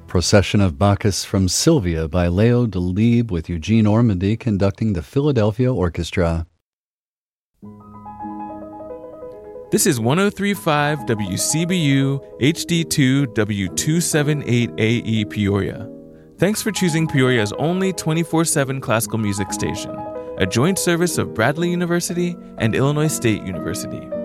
Procession of Bacchus from Sylvia by Leo Delibes with Eugene Ormandy conducting the Philadelphia Orchestra. This is 103.5 WCBU HD2 W278AE Peoria. Thanks for choosing Peoria's only 24/7 classical music station, a joint service of Bradley University and Illinois State University.